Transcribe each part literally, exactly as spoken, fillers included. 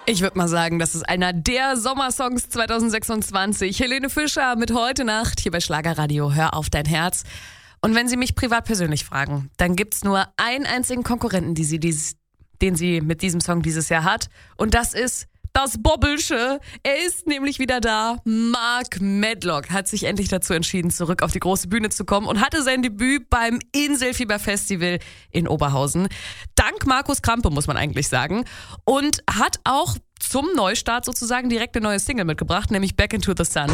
Ich würde mal sagen, das ist einer der Sommersongs zwanzig sechsundzwanzig. Helene Fischer mit Heute Nacht hier bei Schlagerradio. Hör auf dein Herz. Und wenn Sie mich privat persönlich fragen, dann gibt's nur einen einzigen Konkurrenten, die sie dieses, den sie mit diesem Song dieses Jahr hat. Und das ist das Bobbelsche. Er ist nämlich wieder da. Mark Medlock hat sich endlich dazu entschieden, zurück auf die große Bühne zu kommen und hatte sein Debüt beim Inselfieber-Festival in Oberhausen. Dank Markus Krampe, muss man eigentlich sagen. Und hat auch zum Neustart sozusagen direkt eine neue Single mitgebracht, nämlich Back into the Sun.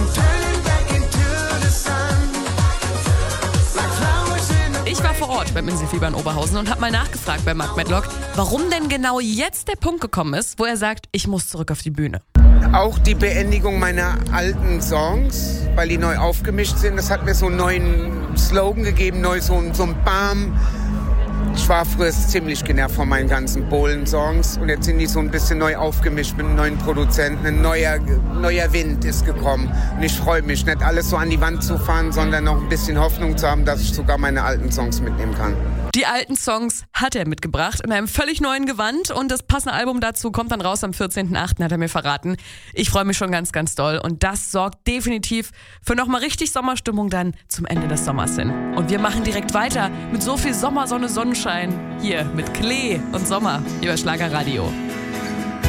Ich war vor Ort beim Inselfieber in Oberhausen und habe mal nachgefragt bei Mark Medlock, warum denn genau jetzt der Punkt gekommen ist, wo er sagt, ich muss zurück auf die Bühne. Auch die Beendigung meiner alten Songs, weil die neu aufgemischt sind, das hat mir so einen neuen Slogan gegeben, neu so, so ein Bam. Ich war früher ziemlich genervt von meinen ganzen Bohlen-Songs und jetzt sind die so ein bisschen neu aufgemischt mit einem neuen Produzenten. Ein neuer, neuer Wind ist gekommen und ich freue mich, nicht alles so an die Wand zu fahren, sondern noch ein bisschen Hoffnung zu haben, dass ich sogar meine alten Songs mitnehmen kann. Die alten Songs hat er mitgebracht in einem völlig neuen Gewand und das passende Album dazu kommt dann raus am vierzehnten achten hat er mir verraten. Ich freue mich schon ganz, ganz doll und das sorgt definitiv für nochmal richtig Sommerstimmung dann zum Ende des Sommers hin. Und wir machen direkt weiter mit so viel Sommer, Sonne, Sonnenschein hier mit Klee und Sommer hier bei Schlagerradio.